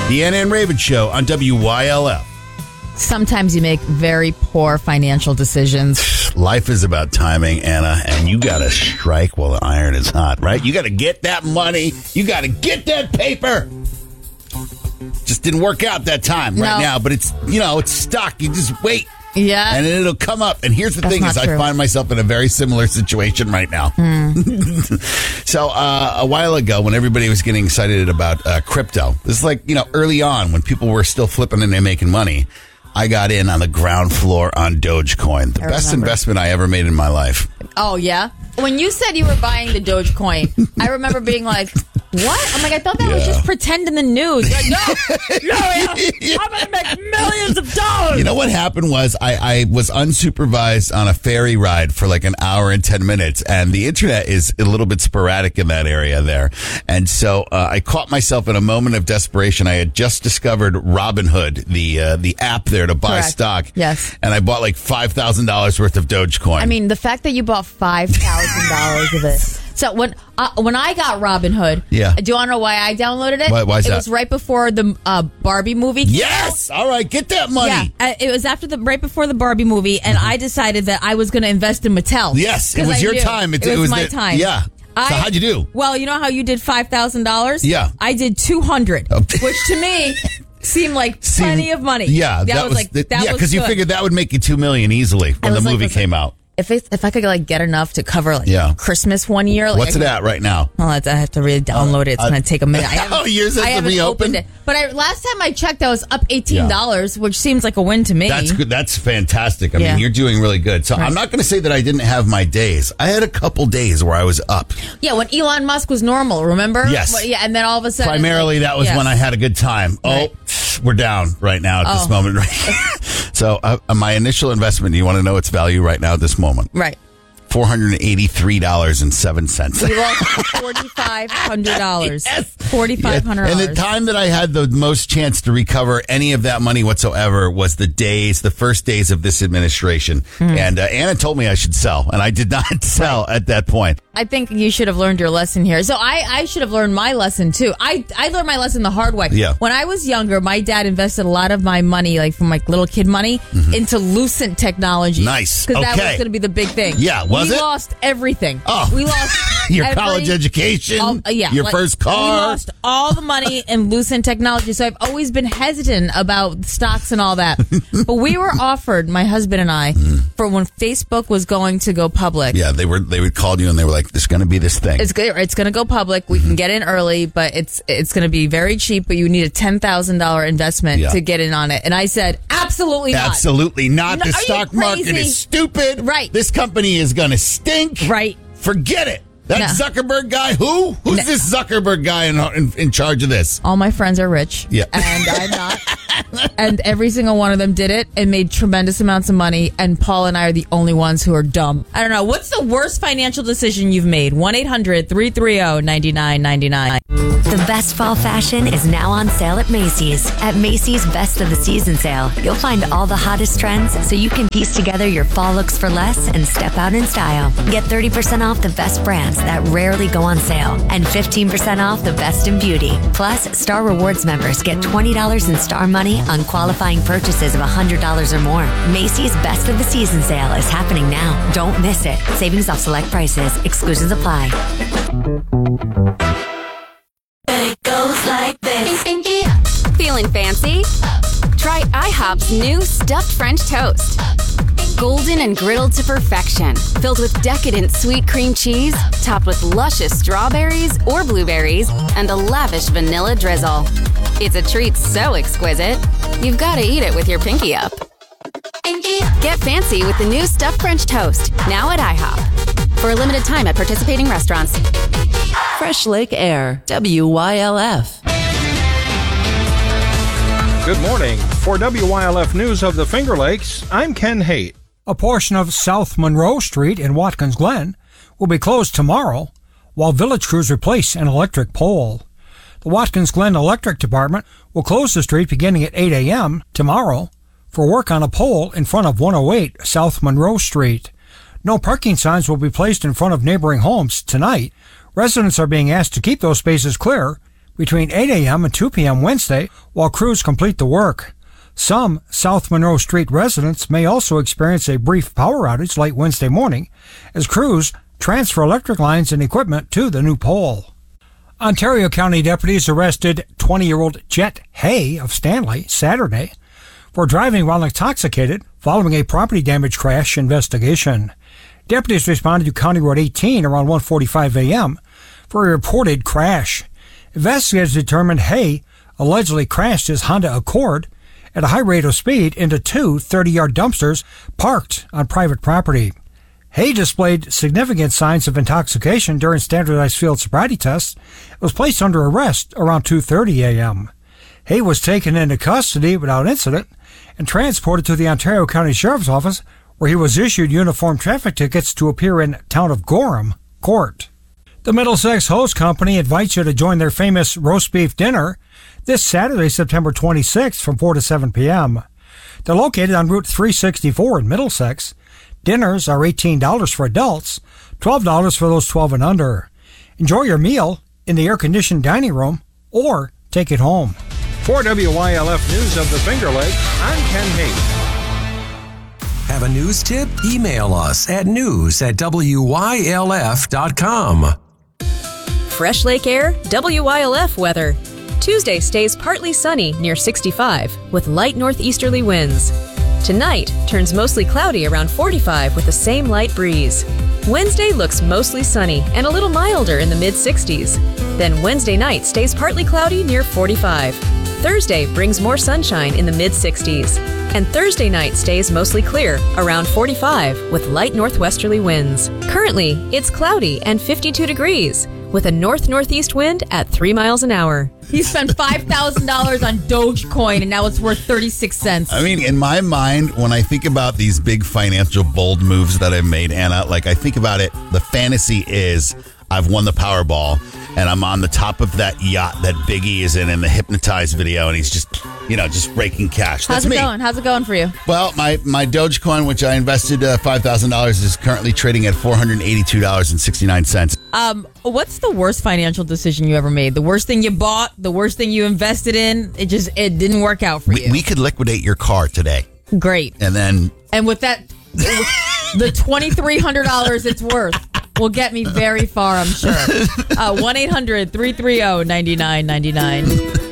The Anna and Raven Show on WYLF. Sometimes you make very poor financial decisions. Life is about timing, Anna, and you got to strike while the iron is hot, right? You got to get that money. You got to get that paper. Just didn't work out that time right now, but it's stuck. You just wait. Yeah. And then it'll come up. And here's the thing is true. I find myself in a very similar situation right now. So a while ago when everybody was getting excited about crypto, this is like, early on when people were still flipping and making money, I got in on the ground floor on Dogecoin. The best investment I ever made in my life. Oh, yeah? When you said you were buying the Dogecoin, I remember being like, what? I'm like, I thought that was just pretend in the news. Like, no, I'm going to make millions of dollars. You know what happened was I was unsupervised on a ferry ride for like an hour and 10 minutes, and the internet is a little bit sporadic in that area there. And so I caught myself in a moment of desperation. I had just discovered Robinhood, the app there to buy stock. Yes. And I bought like $5,000 worth of Dogecoin. I mean, the fact that you bought $5,000 of it. So when I got Robinhood, do you want to know why I downloaded it? Why is that? It was right before the Barbie movie came Yes! out. All right, get that money. Yeah, it was right before the Barbie movie, and I decided that I was going to invest in Mattel. Yes, it was your time. It was my time. Yeah. So how'd you do? Well, you know how you did $5,000? Yeah. I did $200, which to me seemed like plenty of money. Yeah, that was because you figured that would make you $2 million easily when the movie came out. If I could get enough to cover Christmas one year, what's it at right now? Well, I have to re-download it. It's going to take a minute. Yours has to be opened. It. But last time I checked, I was up $18, which seems like a win to me. That's good. That's fantastic. I mean, you're doing really good. So I'm not going to say that I didn't have my days. I had a couple days where I was up. Yeah, when Elon Musk was normal, remember? Yes. Well, yeah, and then all of a sudden, primarily that was when I had a good time. Right. Oh, we're down right now at this moment. So my initial investment, you want to know its value right now at this moment? Right. $483.07. We lost $4,500. Yes. $4,500. And the time that I had the most chance to recover any of that money whatsoever was the first days of this administration. And Anna told me I should sell, and I did not sell at that point. I think you should have learned your lesson here. So I should have learned my lesson too. I learned my lesson the hard way. Yeah. When I was younger, my dad invested a lot of my money, like from little kid money, into Lucent Technology. Nice. Because that was going to be the big thing. Yeah, we lost everything. Oh. We lost your college education, your first car. We lost all the money in Lucent Technology. So I've always been hesitant about stocks and all that. But we were offered, my husband and I, for when Facebook was going to go public. Yeah, they would call you and they were like, there's going to be this thing. It's going to go public. We can get in early, but it's going to be very cheap, but you need a $10,000 investment to get in on it. And I said, absolutely not. Absolutely not. The stock market is stupid. Right. This company is going to stink. Right. Forget it. That Zuckerberg guy, who? Who's this Zuckerberg guy in charge of this? All my friends are rich. Yeah. And I'm not. And every single one of them did it and made tremendous amounts of money. And Paul and I are the only ones who are dumb. I don't know. What's the worst financial decision you've made? 1-800-330-9999. The best fall fashion is now on sale at Macy's. At Macy's Best of the Season sale, you'll find all the hottest trends so you can piece together your fall looks for less and step out in style. Get 30% off the best brands that rarely go on sale and 15% off the best in beauty. Plus, Star Rewards members get $20 in Star money on qualifying purchases of $100 or more. Macy's Best of the Season sale is happening now. Don't miss it. Savings off select prices. Exclusions apply. It goes like this. Feeling fancy? Try IHOP's new stuffed French toast. Golden and griddled to perfection, filled with decadent sweet cream cheese, topped with luscious strawberries or blueberries, and a lavish vanilla drizzle. It's a treat so exquisite, you've got to eat it with your pinky up. Get fancy with the new stuffed French toast, now at IHOP. For a limited time at participating restaurants. Fresh Lake Air, WYLF. Good morning. For WYLF News of the Finger Lakes, I'm Ken Haight. A portion of South Monroe Street in Watkins Glen will be closed tomorrow while village crews replace an electric pole. The Watkins Glen Electric Department will close the street beginning at 8 a.m. tomorrow for work on a pole in front of 108 South Monroe Street. No parking signs will be placed in front of neighboring homes tonight. Residents are being asked to keep those spaces clear between 8 a.m. and 2 p.m. Wednesday while crews complete the work. Some South Monroe Street residents may also experience a brief power outage late Wednesday morning as crews transfer electric lines and equipment to the new pole. Ontario County deputies arrested 20-year-old Jet Hay of Stanley Saturday for driving while intoxicated following a property damage crash investigation. Deputies responded to County Road 18 around 1:45 a.m. for a reported crash. Investigators determined Hay allegedly crashed his Honda Accord at a high rate of speed into two 30-yard dumpsters parked on private property. Hay displayed significant signs of intoxication during standardized field sobriety tests and was placed under arrest around 2:30 a.m. Hay was taken into custody without incident and transported to the Ontario County Sheriff's Office, where he was issued uniform traffic tickets to appear in Town of Gorham Court. The Middlesex Hose Company invites you to join their famous roast beef dinner this Saturday, September 26th from 4 to 7 p.m. They're located on Route 364 in Middlesex. Dinners are $18 for adults, $12 for those 12 and under. Enjoy your meal in the air-conditioned dining room or take it home. For WYLF News of the Finger Lakes, I'm Ken Hayes. Have a news tip? Email us at news@wylf.com. Fresh Lake Air, WYLF weather. Tuesday stays partly sunny near 65 with light northeasterly winds. Tonight turns mostly cloudy around 45 with the same light breeze. Wednesday looks mostly sunny and a little milder in the mid-60s. Then Wednesday night stays partly cloudy near 45. Thursday brings more sunshine in the mid-60s. And Thursday night stays mostly clear, around 45, with light northwesterly winds. Currently, it's cloudy and 52 degrees, with a north-northeast wind at 3 miles an hour. He spent $5,000 on Dogecoin, and now it's worth 36 cents. I mean, in my mind, when I think about these big financial bold moves that I've made, Anna, like I think about it, the fantasy is I've won the Powerball, and I'm on the top of that yacht that Biggie is in the Hypnotize video, and he's just, just raking cash. That's How's it me. going? How's it going for you? Well, my Dogecoin, which I invested $5,000, is currently trading at $482.69. What's the worst financial decision you ever made? The worst thing you bought? The worst thing you invested in? It didn't work out for you. We could liquidate your car today. Great. And with that, the $2,300 it's worth will get me very far, I'm sure. 1-800-330-9999.